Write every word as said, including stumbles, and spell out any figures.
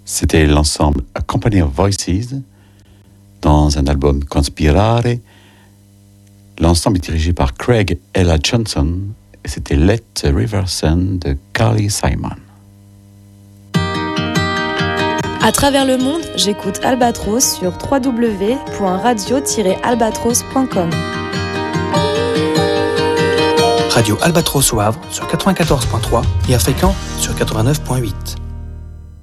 C'était l'ensemble A Company of Voices dans un album Conspirare. L'ensemble est dirigé par Craig Ella Johnson et c'était Let the River Send de Carly Simon. À travers le monde, j'écoute Albatros sur w w w point radio tiret albatros point com. Radio Albatros au Havre sur quatre-vingt-quatorze point trois et à Fécamp sur quatre-vingt-neuf point huit.